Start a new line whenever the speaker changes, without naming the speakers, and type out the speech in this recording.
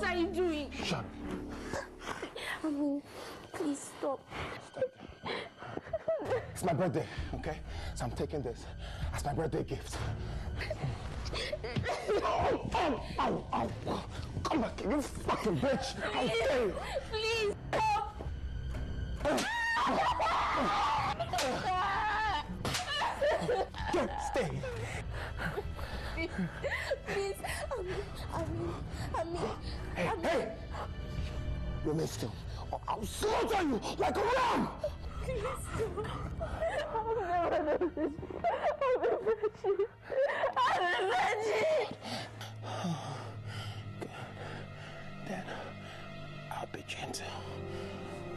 are you doing?
Shut up.
Amin, please stop.
It's my birthday, okay? So I'm taking this as my birthday gift. Ow. Come back, you fucking bitch. I'll kill you.
Please stop.
Stay.
Please. Amin.
Hey. Remain still, or I'll slaughter you like a ram.
Please stop. I'll never do this. I'm a virgin.
Good. Then I'll be gentle.